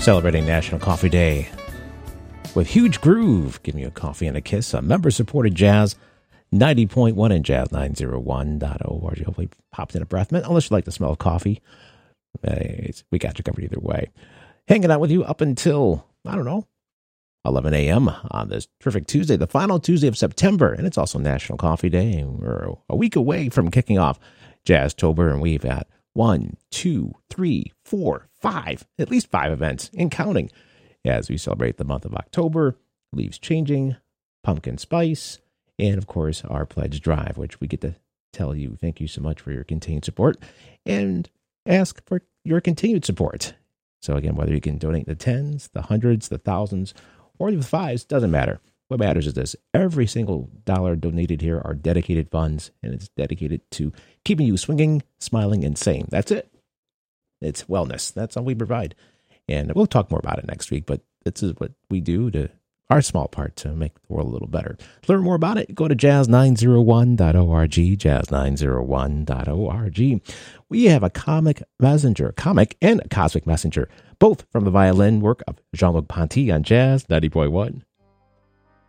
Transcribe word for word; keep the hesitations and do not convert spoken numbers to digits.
Celebrating National Coffee Day with Huge Groove, giving you a coffee and a kiss, a member-supported Jazz ninety point one and Jazz nine oh one dot org. Hopefully popped in a breath mint, unless you like the smell of coffee. Uh, we got you covered either way. Hanging out with you up until, I don't know, eleven a.m. on this terrific Tuesday, the final Tuesday of September, and it's also National Coffee Day, and we're a week away from kicking off Jazztober, and we've got one, two, three, four, five, at least five events and counting as we celebrate the month of October, Leaves Changing, Pumpkin Spice, and of course our Pledge Drive, which we get to tell you thank you so much for your continued support and ask for your continued support. So again, whether you can donate the tens, the hundreds, the thousands, or the fives, doesn't matter. What matters is this: every single dollar donated here are dedicated funds, and it's dedicated to keeping you swinging, smiling, and sane. That's it. It's wellness. That's all we provide. And we'll talk more about it next week, but this is what we do to our small part to make the world a little better. To learn more about it, go to jazz nine oh one dot org, jazz nine oh one dot org. We have a comic messenger, comic and a cosmic messenger, both from the violin work of Jean-Luc Ponty on Jazz ninety point one.